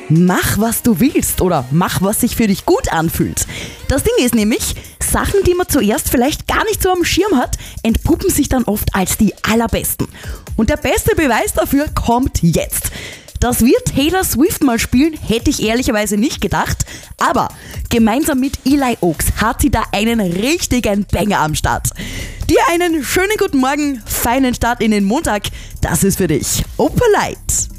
Mach, was du willst oder mach, was sich für dich gut anfühlt. Das Ding ist nämlich, Sachen, die man zuerst vielleicht gar nicht so am Schirm hat, entpuppen sich dann oft als die allerbesten. Und der beste Beweis dafür kommt jetzt. Dass wir Taylor Swift mal spielen, hätte ich ehrlicherweise nicht gedacht. Aber gemeinsam mit Eli Oaks hat sie da einen richtigen Banger am Start. Dir einen schönen guten Morgen, feinen Start in den Montag. Das ist für dich Opalite.